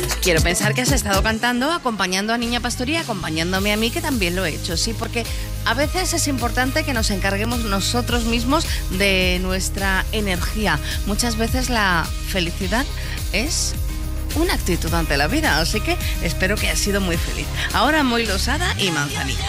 Quiero pensar que has estado cantando, acompañando a Niña Pastori y acompañándome a mí, que también lo he hecho, sí, porque a veces es importante que nos encarguemos nosotros mismos de nuestra energía. Muchas veces la felicidad es una actitud ante la vida, así que espero que hayas sido muy feliz. Ahora Muy Losada y Manzanilla.